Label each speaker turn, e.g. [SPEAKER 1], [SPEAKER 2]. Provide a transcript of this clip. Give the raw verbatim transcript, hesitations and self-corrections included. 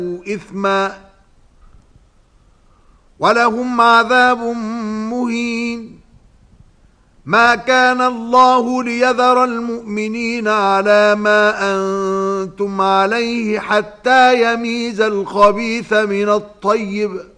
[SPEAKER 1] إثما ولهم عذاب مهين. ما كان الله ليذر المؤمنين على ما أنتم عليه حتى يميز الخبيث من الطيب